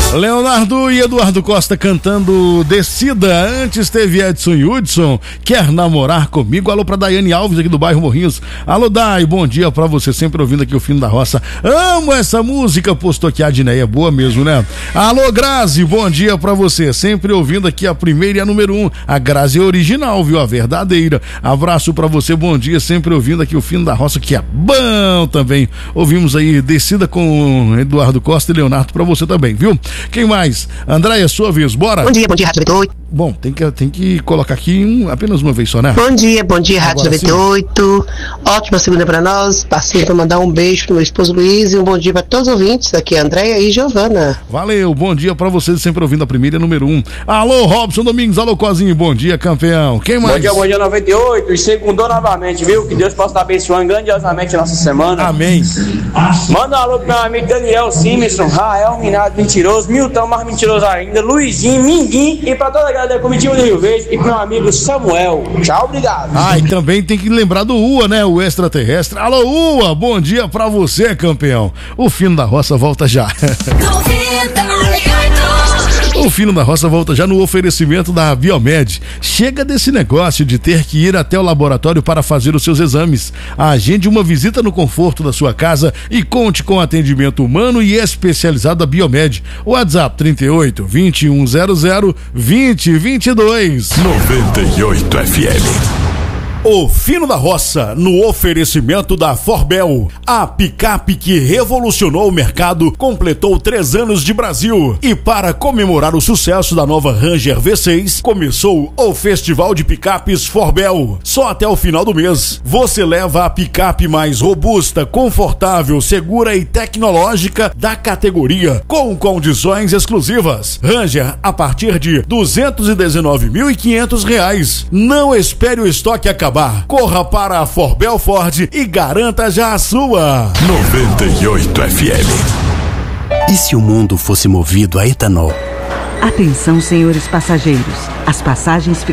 Leonardo e Eduardo Costa cantando Decida. Antes teve Edson e Hudson, Quer Namorar Comigo. Alô pra Daiane Alves aqui do bairro Morrinhos. Alô Dai, bom dia pra você, sempre ouvindo aqui o Fino da Roça. Amo essa música, postou aqui a Dineia, é boa mesmo, né? Alô Grazi, bom dia pra você, sempre ouvindo aqui a primeira e a número 1. A Grazi é original, viu? A verdadeira. Abraço pra você, bom dia, sempre ouvindo aqui o Fino da Roça, que é bom também. Ouvimos aí Decida com Eduardo Costa e Leonardo pra você também, viu? Quem mais? Andréia, sua vez, bora? Bom dia, Rádio 98. Bom, tem que colocar aqui apenas uma vez só, né? Bom dia, Rádio 98. Ótima segunda pra nós. Passei pra mandar um beijo pro meu esposo Luiz e um bom dia pra todos os ouvintes. Aqui é Andréia e Giovana. Valeu, bom dia pra vocês, sempre ouvindo a primeira e número 1. Alô, Robson Domingos, alô, Cozinho, bom dia, campeão. Quem mais? Bom dia 98. E segundou novamente, viu? Que Deus possa estar abençoando grandiosamente a nossa semana. Amém. Manda um alô pro meu amigo Daniel Simerson, Rael Minado Mentiroso, Milton mais mentiroso ainda, Luizinho, Minguim e pra toda a galera da comitiva do Rio Verde e pro meu amigo Samuel. Tchau, obrigado. E também tem que lembrar do UA, né? O extraterrestre. Alô, UA, bom dia pra você, campeão. O Fino da Roça volta já. O Fino da Roça volta já no oferecimento da Biomed. Chega desse negócio de ter que ir até o laboratório para fazer os seus exames. Agende uma visita no conforto da sua casa e conte com atendimento humano e especializado da Biomed. WhatsApp 38 2100 2022. 98 FM. O Fino da Roça, no oferecimento da Forbel, a picape que revolucionou o mercado, completou 3 anos de Brasil. E para comemorar o sucesso da nova Ranger V6, começou o Festival de Picapes Forbel. Só até o final do mês, você leva a picape mais robusta, confortável, segura e tecnológica da categoria, com condições exclusivas. Ranger a partir de R$ 219.500. Não espere o estoque acabar. Corra para a Forbel Ford e garanta já a sua. 98 FM. E se o mundo fosse movido a etanol? Atenção, senhores passageiros. As passagens